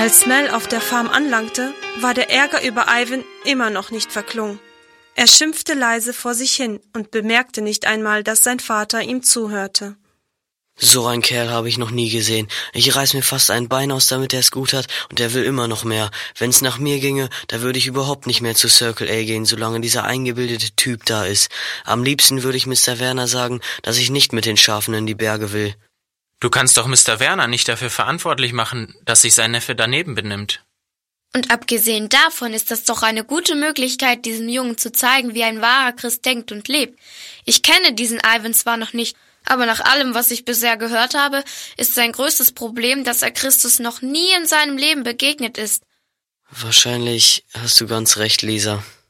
Als Mel auf der Farm anlangte, war der Ärger über Ivan immer noch nicht verklungen. Er schimpfte leise vor sich hin und bemerkte nicht einmal, dass sein Vater ihm zuhörte. So ein Kerl habe ich noch nie gesehen. Ich reiß mir fast ein Bein aus, damit er es gut hat, und er will immer noch mehr. Wenn's nach mir ginge, da würde ich überhaupt nicht mehr zu Circle A gehen, solange dieser eingebildete Typ da ist. Am liebsten würde ich Mr. Werner sagen, dass ich nicht mit den Schafen in die Berge will. Du kannst doch Mr. Werner nicht dafür verantwortlich machen, dass sich sein Neffe daneben benimmt. Und abgesehen davon ist das doch eine gute Möglichkeit, diesem Jungen zu zeigen, wie ein wahrer Christ denkt und lebt. Ich kenne diesen Ivan zwar noch nicht, aber nach allem, was ich bisher gehört habe, ist sein größtes Problem, dass er Christus noch nie in seinem Leben begegnet ist. Wahrscheinlich hast du ganz recht, Lisa.